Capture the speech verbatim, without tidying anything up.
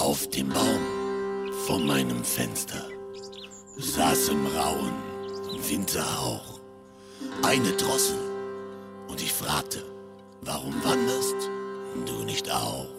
Auf dem Baum vor meinem Fenster saß im rauen Winterhauch eine Drossel, und ich fragte, warum wanderst du nicht auch?